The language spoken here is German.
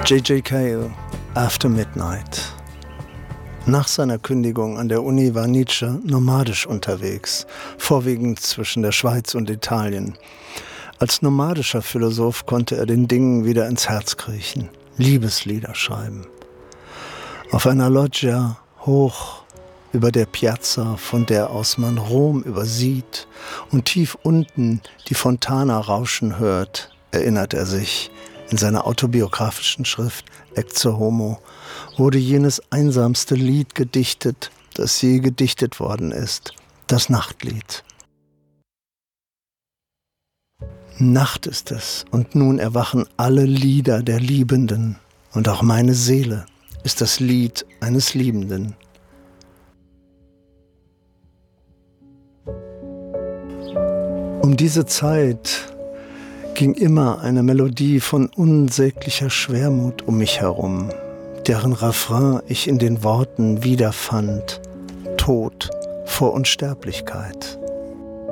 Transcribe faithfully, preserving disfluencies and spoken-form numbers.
J J. Cale, After Midnight. Nach seiner Kündigung an der Uni war Nietzsche nomadisch unterwegs, vorwiegend zwischen der Schweiz und Italien. Als nomadischer Philosoph konnte er den Dingen wieder ins Herz kriechen, Liebeslieder schreiben. Auf einer Loggia hoch über der Piazza, von der aus man Rom übersieht und tief unten die Fontana rauschen hört, erinnert er sich. In seiner autobiografischen Schrift Ecce Homo wurde jenes einsamste Lied gedichtet, das je gedichtet worden ist, das Nachtlied. Nacht ist es, und nun erwachen alle Lieder der Liebenden, und auch meine Seele ist das Lied eines Liebenden. Um diese Zeit ging immer eine Melodie von unsäglicher Schwermut um mich herum, deren Refrain ich in den Worten wiederfand: Tod vor Unsterblichkeit.